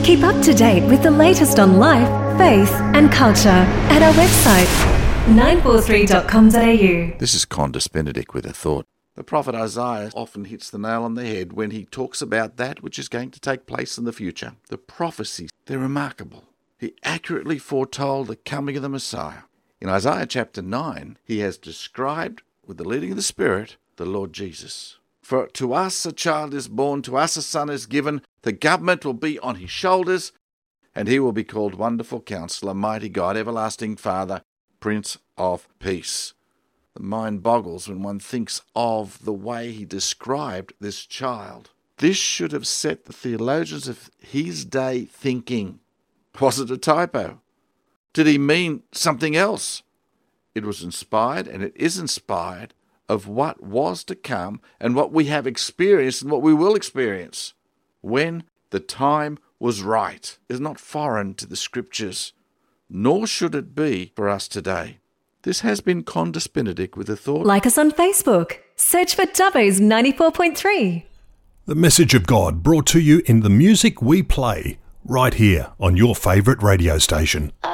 Keep up to date with the latest on life, faith and culture at our website 943.com.au. This is Condis Benedict with a thought. The prophet Isaiah often hits the nail on the head when he talks about that which is going to take place in the future. The prophecies, they're remarkable. He accurately foretold the coming of the Messiah. In Isaiah chapter 9, he has described, with the leading of the Spirit, the Lord Jesus. For to us a child is born, to us a son is given, the government will be on his shoulders, and he will be called Wonderful Counselor, Mighty God, Everlasting Father, Prince of Peace. The mind boggles when one thinks of the way he described this child. This should have set the theologians of his day thinking. Was it a typo? Did he mean something else? It was inspired, and it is inspired, of what was to come and what we have experienced and what we will experience when the time was right. It is not foreign to the Scriptures, nor should it be for us today. This has been Condis Benedict with a thought. Like us on Facebook. Search for Dubbo's 94.3. The message of God brought to you in the music we play right here on your favourite radio station.